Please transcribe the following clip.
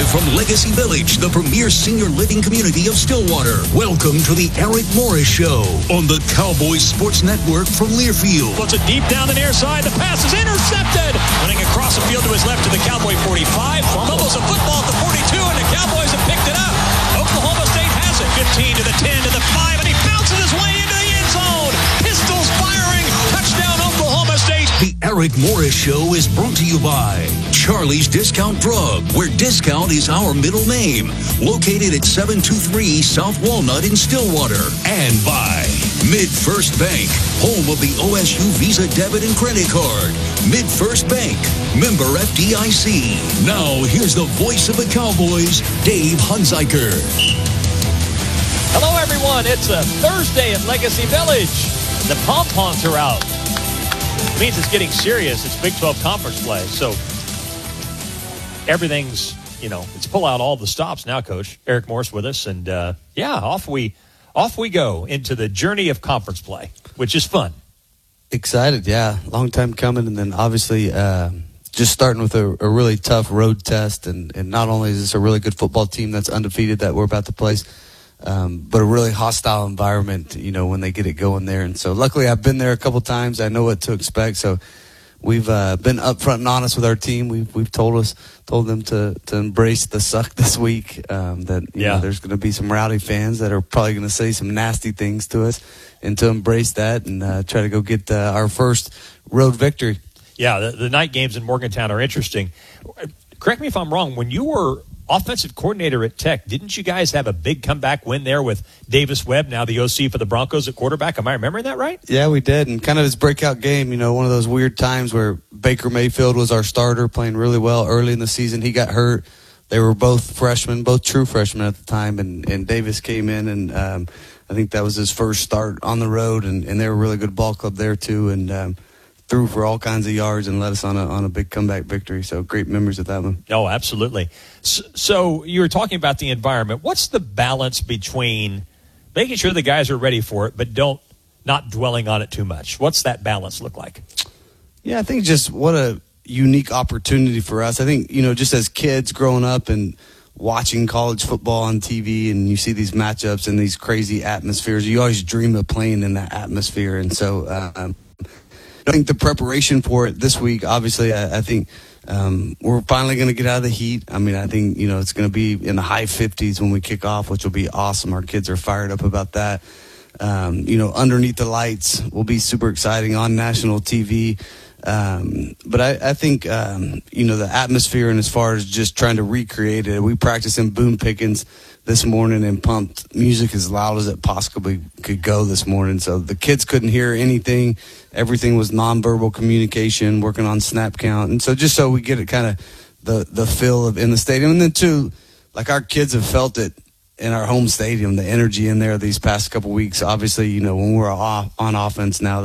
from Legacy Village, the premier senior living community of Stillwater. Welcome to the Eric Morris Show on the Cowboys Sports Network from Learfield. Puts it deep down the near side. The pass is intercepted. Running across the field to his left to the Cowboy 45. Fumbles a football at the 42, and the Cowboys have picked it up. Oklahoma State has it. 15 to the 10 to the 5, and he bounces his way into the end zone. Pistols firing. Touchdown, Oklahoma State. The Eric Morris Show is brought to you by Charlie's Discount Drug, where discount is our middle name. Located at 723 South Walnut in Stillwater. And by MidFirst Bank, home of the OSU Visa Debit and Credit Card. MidFirst Bank, member FDIC. Now, here's the voice of the Cowboys, Dave Hunziker. Hello, everyone. It's a Thursday at Legacy Village. The pom-poms are out. It means it's getting serious. It's Big 12 conference play. So everything's, it's pull out all the stops now, Coach. Eric Morris with us. And, off we go into the journey of conference play, which is fun. Excited, yeah. Long time coming. And then obviously just starting with a really tough road test. And not only is this a really good football team that's undefeated that we're about to place, but a really hostile environment, when they get it going there. And so luckily I've been there a couple times. I know what to expect. So we've been upfront and honest with our team. We've told them to embrace the suck this week, there's going to be some rowdy fans that are probably going to say some nasty things to us, and to embrace that and try to go get our first road victory. Yeah, the night games in Morgantown are interesting. Correct me if I'm wrong. When you were offensive coordinator at Tech, didn't you guys have a big comeback win there with Davis Webb, now the OC for the Broncos at quarterback? Am I remembering that right? Yeah, we did. And kind of his breakout game, one of those weird times where Baker Mayfield was our starter, playing really well early in the season. He got hurt. They were both freshmen, both true freshmen at the time, and Davis came in, and I think that was his first start on the road, and they were a really good ball club there too, and threw for all kinds of yards and led us on a big comeback victory. So great memories of that one. Oh, absolutely. So you were talking about the environment. What's the balance between making sure the guys are ready for it, but not dwelling on it too much? What's that balance look like? Yeah, I think just what a unique opportunity for us. I think, just as kids growing up and watching college football on TV, and you see these matchups and these crazy atmospheres, you always dream of playing in that atmosphere. And so I think the preparation for it this week, obviously, I think we're finally going to get out of the heat. I mean, I think, it's going to be in the high 50s when we kick off, which will be awesome. Our kids are fired up about that. Underneath the lights will be super exciting on national TV. But I think, the atmosphere, and as far as just trying to recreate it, we practiced in Boone Pickens this morning and pumped music as loud as it possibly could go this morning. So the kids couldn't hear anything. Everything was nonverbal communication, working on snap count. And so just so we get it kind of the feel of in the stadium. And then too, like our kids have felt it in our home stadium, the energy in there these past couple weeks. Obviously, when we're on offense now,